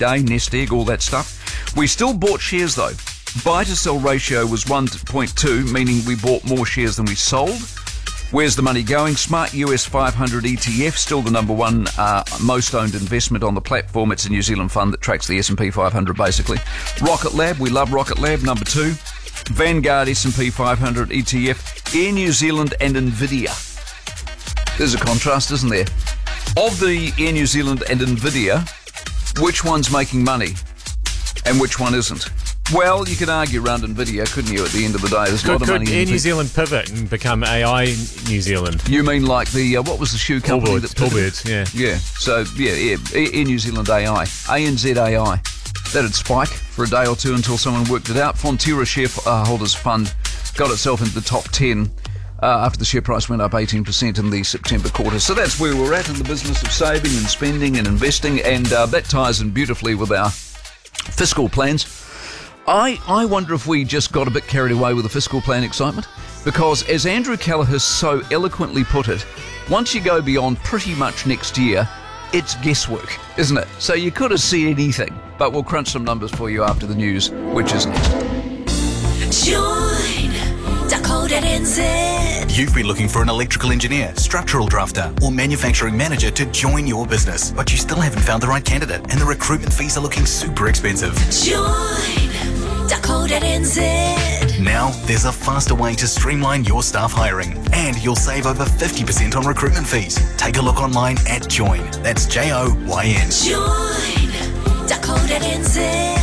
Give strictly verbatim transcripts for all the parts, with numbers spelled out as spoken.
day, nest egg, all that stuff. We still bought shares though. Buy to sell ratio was one point two, meaning we bought more shares than we sold. Where's the money going? Smart U S five hundred E T F, still the number one uh, most owned investment on the platform. It's a New Zealand fund that tracks the S and P five hundred basically. Rocket Lab, we love Rocket Lab, number two. Vanguard S and P five hundred E T F, Air New Zealand and Nvidia. There's a contrast, isn't there? Of the Air New Zealand and Nvidia, which one's making money and which one isn't? Well, you could argue around Nvidia, couldn't you, at the end of the day? There's could, a lot of could money Air in New Zealand pivot and become A I New Zealand? You mean like the, uh, what was the shoe company? Tallbirds, Tallbirds, yeah. Yeah, so, yeah, yeah, Air New Zealand A I, A N Z A I. That'd spike for a day or two until someone worked it out. Fonterra Shareholders Fund got itself into the top ten uh, after the share price went up eighteen percent in the September quarter. So that's where we're at in the business of saving and spending and investing, and uh, that ties in beautifully with our fiscal plans. I, I wonder if we just got a bit carried away with the fiscal plan excitement, because as Andrew Kelleher so eloquently put it, once you go beyond pretty much next year, it's guesswork, isn't it? So you could have seen anything, but we'll crunch some numbers for you after the news, which is next. Join Dakota N Z. You've been looking for an electrical engineer, structural drafter, or manufacturing manager to join your business, but you still haven't found the right candidate, and the recruitment fees are looking super expensive. Join Dakota N Z. Now, there's a faster way to streamline your staff hiring, and you'll save over fifty percent on recruitment fees. Take a look online at Join. That's J O Y N. Join Dakota N Z.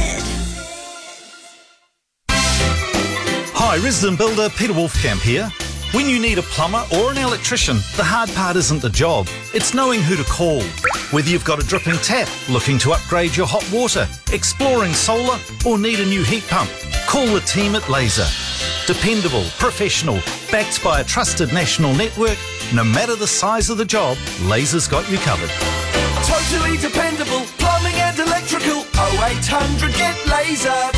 Hi, resident builder Peter Wolfkamp here. When you need a plumber or an electrician, the hard part isn't the job, it's knowing who to call. Whether you've got a dripping tap, looking to upgrade your hot water, exploring solar, or need a new heat pump, call the team at Laser. Dependable, professional, backed by a trusted national network, no matter the size of the job, Laser's got you covered. Totally dependable, plumbing and electrical, oh eight hundred get Laser.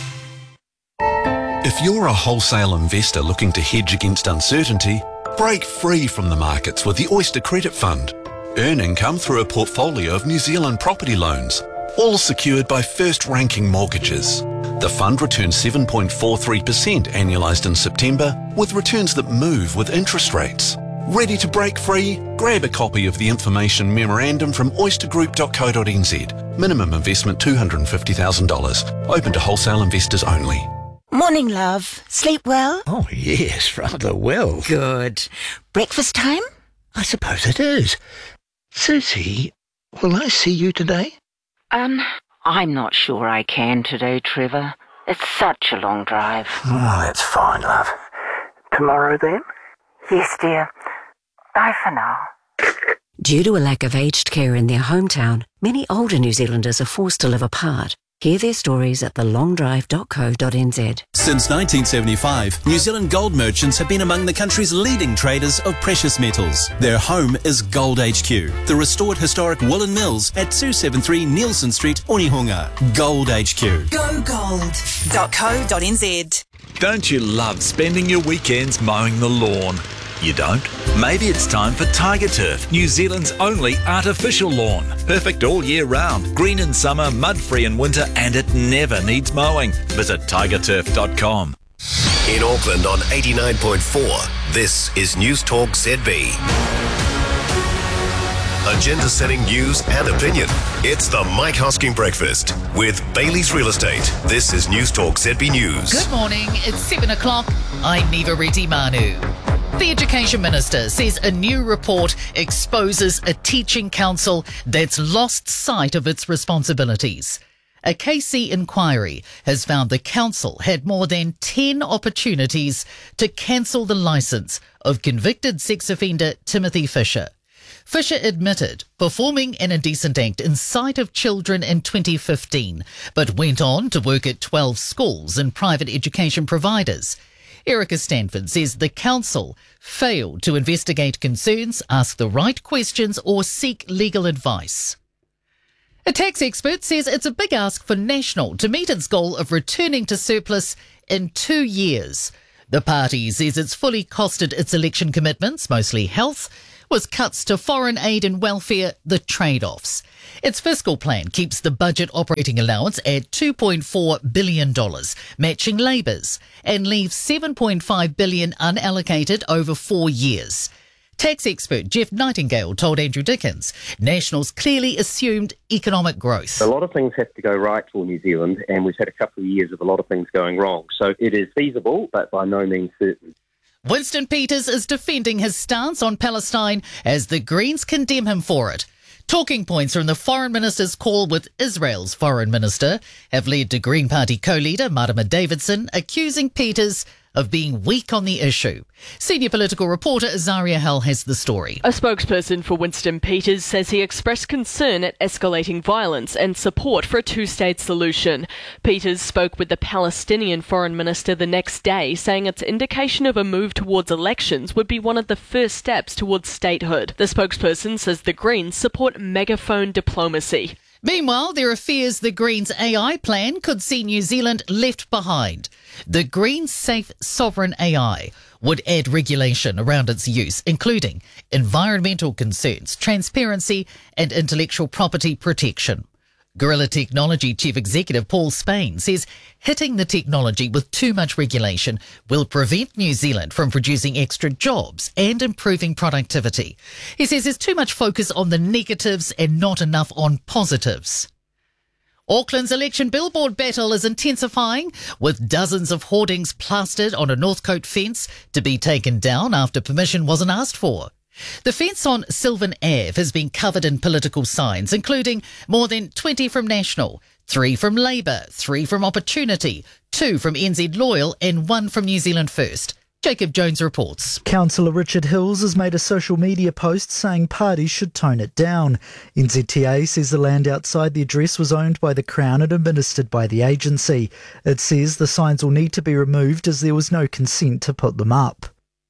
If you're a wholesale investor looking to hedge against uncertainty, break free from the markets with the Oyster Credit Fund. Earn income through a portfolio of New Zealand property loans, all secured by first-ranking mortgages. The fund returns seven point four three percent annualised in September, with returns that move with interest rates. Ready to break free? Grab a copy of the information memorandum from oyster group dot co dot n z. Minimum investment two hundred fifty thousand dollars. Open to wholesale investors only. Morning, love. Sleep well? Oh, yes, rather well. Good. Breakfast time? I suppose it is. Susie, will I see you today? Um, I'm not sure I can today, Trevor. It's such a long drive. Oh, that's fine, love. Tomorrow, then? Yes, dear. Bye for now. Due to a lack of aged care in their hometown, many older New Zealanders are forced to live apart. Hear their stories at the long drive dot co dot n z. Since nineteen seventy-five, New Zealand gold merchants have been among the country's leading traders of precious metals. Their home is Gold H Q, the restored historic woolen mills at two seventy-three Nielsen Street, Onehunga. Gold H Q. go gold dot co dot n z. Don't you love spending your weekends mowing the lawn? You don't? Maybe it's time for Tiger Turf, New Zealand's only artificial lawn. Perfect all year round, green in summer, mud-free in winter, and it never needs mowing. Visit tiger turf dot com. In Auckland on eighty-nine point four, this is News Talk Z B. Agenda-setting news and opinion. It's the Mike Hosking Breakfast with Bailey's Real Estate. This is News Talk Z B News. Good morning, it's seven o'clock. I'm Neva Reddy Manu. The Education Minister says a new report exposes a teaching council that's lost sight of its responsibilities. A K C inquiry has found the council had more than ten opportunities to cancel the licence of convicted sex offender Timothy Fisher. Fisher admitted performing an indecent act in sight of children in twenty fifteen, but went on to work at twelve schools and private education providers. Erica Stanford says the council failed to investigate concerns, ask the right questions or seek legal advice. A tax expert says it's a big ask for National to meet its goal of returning to surplus in two years. The party says it's fully costed its election commitments, mostly health, with cuts to foreign aid and welfare the trade-offs. Its fiscal plan keeps the budget operating allowance at two point four billion dollars, matching Labour's, and leaves seven point five billion dollars unallocated over four years. Tax expert Jeff Nightingale told Andrew Dickens Nationals clearly assumed economic growth. A lot of things have to go right for New Zealand, and we've had a couple of years of a lot of things going wrong. So it is feasible, but by no means certain. Winston Peters is defending his stance on Palestine as the Greens condemn him for it. Talking points from the Foreign Minister's call with Israel's Foreign Minister have led to Green Party co-leader Marama Davidson accusing Peters of being weak on the issue. Senior political reporter Azaria Hell has the story. A spokesperson for Winston Peters says he expressed concern at escalating violence and support for a two-state solution. Peters spoke with the Palestinian Foreign Minister the next day, saying its indication of a move towards elections would be one of the first steps towards statehood. The spokesperson says the Greens support megaphone diplomacy. Meanwhile, there are fears the Greens' A I plan could see New Zealand left behind. The Greens' Safe Sovereign A I would add regulation around its use, including environmental concerns, transparency and intellectual property protection. Gorilla Technology Chief Executive Paul Spain says hitting the technology with too much regulation will prevent New Zealand from producing extra jobs and improving productivity. He says there's too much focus on the negatives and not enough on positives. Auckland's election billboard battle is intensifying, with dozens of hoardings plastered on a Northcote fence to be taken down after permission wasn't asked for. The fence on Sylvan Avenue has been covered in political signs, including more than twenty from National, three from Labour, three from Opportunity, two from N Z Loyal and one from New Zealand First. Jacob Jones reports. Councillor Richard Hills has made a social media post saying parties should tone it down. N Z T A says the land outside the address was owned by the Crown and administered by the agency. It says the signs will need to be removed as there was no consent to put them up.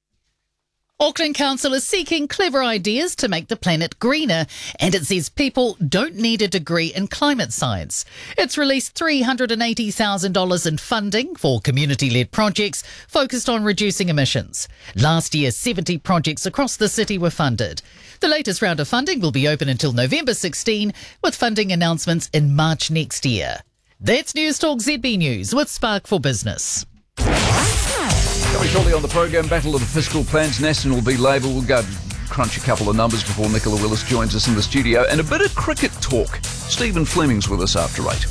Auckland Council is seeking clever ideas to make the planet greener, and it says people don't need a degree in climate science. It's released three hundred eighty thousand dollars in funding for community-led projects focused on reducing emissions. Last year, seventy projects across the city were funded. The latest round of funding will be open until November sixteenth, with funding announcements in March next year. That's News Talk Z B News with Spark for Business. Coming shortly on the program, Battle of the Fiscal Plans, National v Labour. We'll go crunch a couple of numbers before Nicola Willis joins us in the studio. And a bit of cricket talk. Stephen Fleming's with us after eight.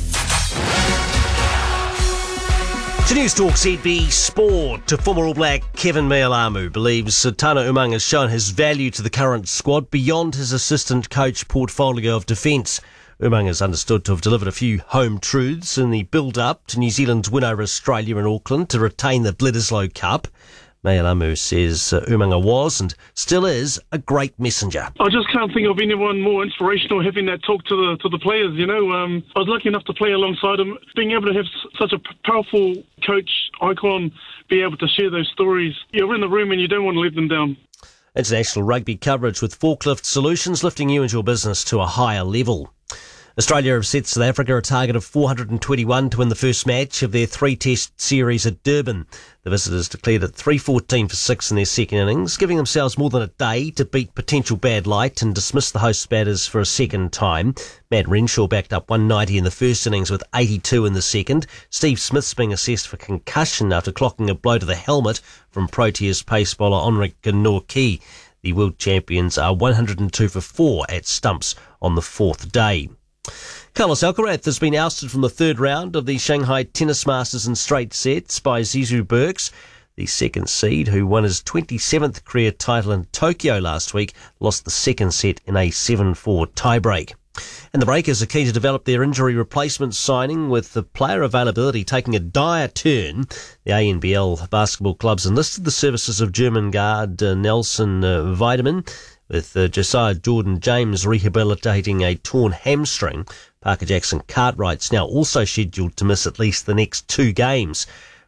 To News Talk Z B Sport, to former All Black Kevin Mealamu believes Tana Umang has shown his value to the current squad beyond his assistant coach portfolio of defence. Umang is understood to have delivered a few home truths in the build-up to New Zealand's win over Australia in Auckland to retain the Bledisloe Cup. Mealamu says uh, Umanga was and still is a great messenger. I just can't think of anyone more inspirational having that talk to the to the players, you know. Um, I was lucky enough to play alongside him. Being able to have s- such a p- powerful coach icon, be able to share those stories. You're in the room and you don't want to let them down. International rugby coverage with Forklift Solutions, lifting you and your business to a higher level. Australia have set South Africa a target of four hundred twenty-one to win the first match of their three-test series at Durban. The visitors declared it three fourteen for six in their second innings, giving themselves more than a day to beat potential bad light and dismiss the host batters for a second time. Matt Renshaw backed up one ninety in the first innings with eighty-two in the second. Steve Smith's being assessed for concussion after clocking a blow to the helmet from Proteas pace bowler Enric Norquis. The world champions are one hundred two for four at stumps on the fourth day. Carlos Alcaraz has been ousted from the third round of the Shanghai Tennis Masters in straight sets by Zizou Bergs. The second seed, who won his twenty-seventh career title in Tokyo last week, lost the second set in a seven four tiebreak. And the Breakers are keen to develop their injury replacement signing, with the player availability taking a dire turn. The A N B L basketball clubs enlisted the services of German guard uh, Nelson uh, Wiedemann, with uh, Josiah Jordan-James rehabilitating a torn hamstring. Parker Jackson Cartwright's now also scheduled to miss at least the next two games.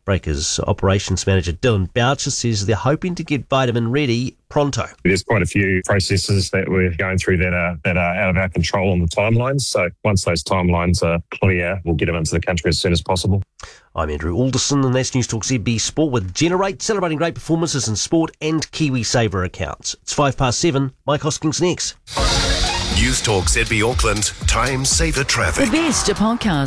Breakers operations manager Dylan Boucher says they're hoping to get Vitamin ready pronto. There's quite a few processes that we're going through that are that are out of our control on the timelines. So once those timelines are clear, we'll get them into the country as soon as possible. I'm Andrew Alderson, and that's News Talk Z B Sport with Generate, celebrating great performances in sport and KiwiSaver accounts. It's five past seven. Mike Hoskins next. News Talk Z B Auckland, Time Saver Traffic. The best podcast.